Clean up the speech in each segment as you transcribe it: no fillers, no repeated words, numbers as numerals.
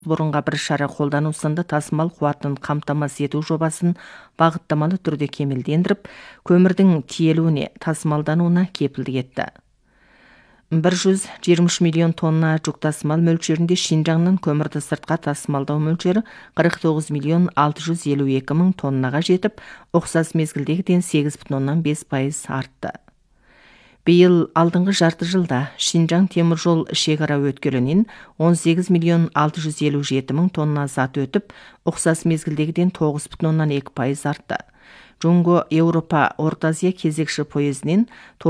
бұрынға бір шара қолдану сынды тасымал қуатын қамтамасыз ету жобасын бағыттамалы түрде кемелдендіріп, көмірдің тиелуіне, тасымалдануына кепілдік етті. 123 миллион тонна жүк тасымал мөлшерінде Шинжаңнан көмірді сыртқа тасымалдау мөлшері 49 миллион 652 мың тоннаға жетіп, ұқсас мезгілдегіден 8,5% артты. Биыл алдыңғы жарты жылда Шинжаң теміржол шекара өткелінен 18 миллион 657 мың тонна зат өтіп, ұқсас мезгілдегіден 9,2% артты. Джунго Еуропа Орта Азия кезекші пойызінен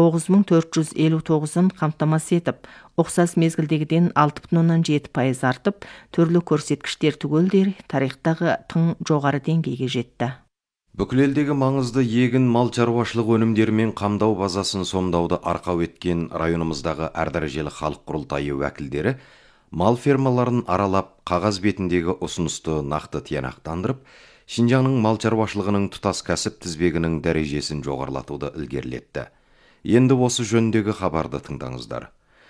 9459-ын қамтамасыз етіп, ұқсас мезгілдегіден 6,7% артып, түрлі көрсеткіштер түгелдер тарихтағы тың жоғары деңгейге жетті. Бүкіл елдегі маңызды егін мал шаруашылық өнімдерімен қамдау базасын сомдауды арқау еткен районымыздағы әрдәрежелі халық құрылтайы уәкілдері мал фермаларын аралап, қағаз бетіндегі ұсынысты нақты тиянақтандырып, Шинжаңның мал шаруашылығының тұтас кәсіп тізбегінің дәрежесін жоғарылатуды ілгерілетті. Енді осы жөніндегі хабарды тыңдаңыздар.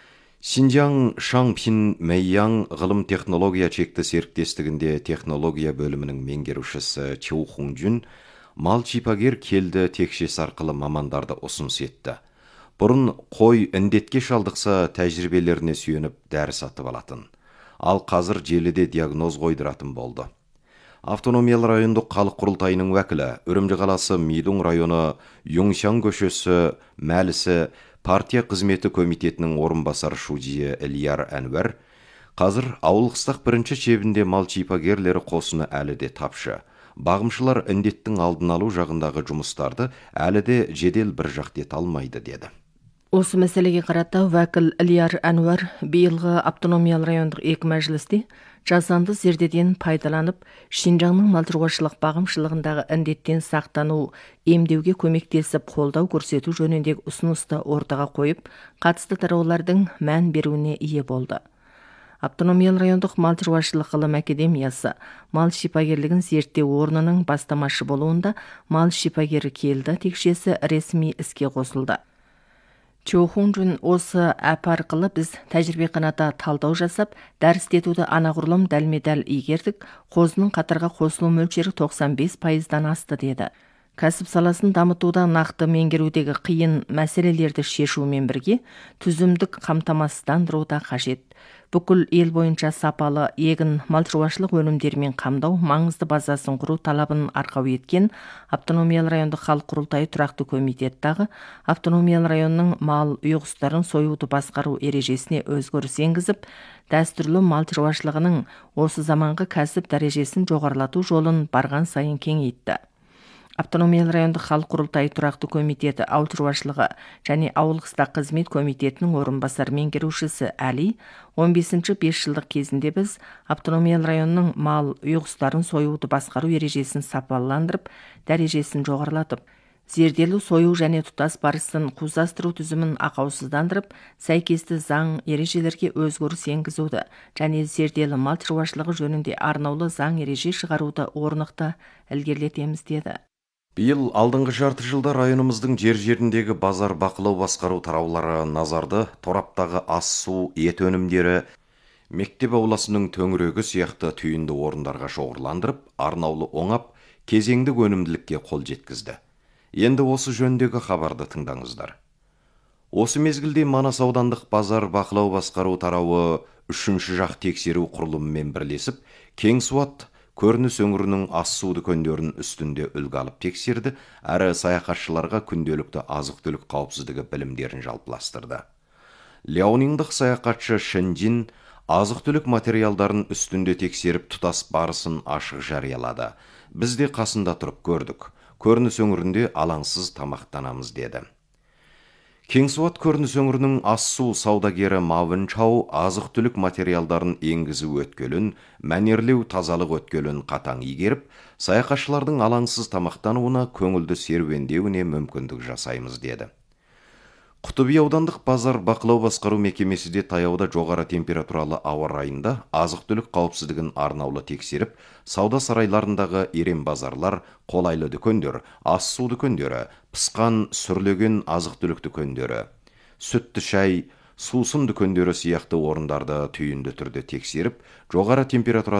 Шинжаң Шаңпин Мэйяң ғылым технология чекті серіктестігінде технология бөлімінің меңгерушісі Чу Хунжун мал шипагер келді текшес арқылы мамандарды ұсыныс етті. Бұрын қой індетке шалдықса тәжірибелеріне сүйеніп дәрі сатып алатын. Ал қазір желіде диагноз қойдыратын болды. Автономиялы райондық халық құрылтайының уәкілі, Үрімжі қаласы Мидун районы Юңшан көшесі мәлісі партия қызметі комитетінің орынбасар шудие Ильяр Әнуар, қазір ауылқыстақ бірінші шебінде мал шипагерлері қосыны әлі де тапшы. Бағымшылар індеттің алдын алу жағындағы жұмыстарды әлі де жедел бір жақтет алмайды деді. Осы мәселеге қарата уәкіл Ильяр Әнуар биылғы автономиялы райондық екі мәжілісте жасанды зердеден пайдаланып, Шинжаңның мал шаруашылық бағымшылығындағы індеттен сақтану, емдеуге көмектесіп қолдау көрсету жөніндегі ұсынысты ортаға қойып, қатысты тараулардың мән беруіне ие болды. Автономиялы райондық мал шаруашылық ғылым академиясы мал шипагерлігін зерттеу орнының бастамашы болуында мал шипагері келді текшесі ресми іске қосылды. Чу Хунжун осы әп арқылы біз тәжірибе қаната талдау жасап, дәрістетуді анағұрлым дәлме-дәл игердік, қозының қатарға қосылу мөлшері 95%-дан асты деді. Кәсіп саласын дамытуда нақты меңгерудегі қиын мәселелерді шешумен бірге түзімдік қамтамасыздандыру да қажет. Бүкіл ел бойынша сапалы егін мал шаруашылық өнімдерімен қамдау маңызды базасын құру талабын арқау еткен автономиялы райондық халық құрылтайы тұрақты комитеттағы автономиялы районның мал үй құстарын союды басқару ережесіне өзгеріс енгізіп, дәстүрлі мал шаруашылығының осы заманғы кәсіп дәрежесін жоғарылату жолын барған сайын кеңейтті. Автономиялы райондық халық құрылтайы тұрақты комитеті ауыл шаруашылығы және ауыл-қыстақ қызмет комитетінің орынбасар меңгерушісі Әли 15-ші 5 жылдық кезінде біз автономиялы районның мал үй құстарын союды басқару ережесін сапаландырып, дәрежесін жоғарылатып, зерделі сою және тұтас барысын қуздастыру түзімін ақаусыздандырып, сәйкесті заң ережелерге өзгеріс енгізуді және зерделі мал шаруашылығы жөнінде арнаулы заң ереже шығаруды орнықты ілгерілетеміз деді. Биыл алдыңғы жарты жылда районымыздың жер-жеріндегі базар бақылау басқару тараулары назарды тораптағы ас су, ет өнімдері, мектеп ауласының төңірегі сияқты түйінді орындарға шоғырландырып, арнаулы оңап, кезеңдік өнімділікке қол жеткізді. Енді осы жөндегі хабарды тыңдаңыздар. Осы мезгілде Манас аудандық базар бақылау басқару тарауы үшінші жақ тексеру құрылымымен бірлесіп, Кеңсуат көрініс өңірінің ас су дүкендерін үстінде үлгі алып тексерді, әрі саяхатшыларға күнделікті азық-түлік қауіпсіздігі білімдерін жалпыластырды. Ляонингдық саяхатшы Шэньжин азық-түлік материалдарын үстінде тексеріп тұтас барысын ашық жариялады. Біз де қасында тұрып көрдік. Көрініс өңірінде алаңсыз тамақтанамыз деді. Кеңсуат көрініс өңірінің ас-су саудагері Мавын Чау азық-түлік материалдарын енгізу өткелін, мәнерлеу тазалық өткелін қатаң игеріп, саяхатшылардың алаңсыз тамақтануына көңілді серуендеуіне мүмкіндік жасаймыз деді. Құтыби аудандық базар бақылау басқару мекемесі де таяуда жоғары температуралы ауа райында азық-түлік қауіпсіздігін арнаулы тексеріп, сауда сарайларындағы ерен базарлар, қолайлы дүкендер, ас су дүкендері, пысқан сүрлеген азық-түлік дүкендері, сүтті шай, сусын дүкендері сияқты орындарды түйінді түрде тексеріп, жоғары температура